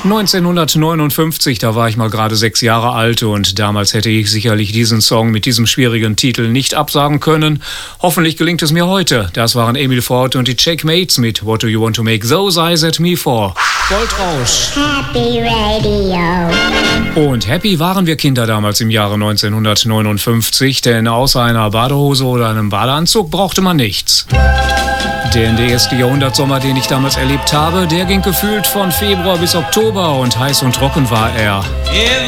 1959, da war ich mal gerade 6 Jahre alt und damals hätte ich sicherlich diesen Song mit diesem schwierigen Titel nicht absagen können. Hoffentlich gelingt es mir heute. Das waren Emil Ford und die Checkmates mit What Do You Want To Make Those Eyes At Me For? Goldrausch. Happy Radio. Und happy waren wir Kinder damals im Jahre 1959, denn außer einer Badehose oder einem Badeanzug brauchte man nichts. Denn der erste Jahrhundertsommer, den ich damals erlebt habe, der ging gefühlt von Februar bis Oktober und heiß und trocken war er.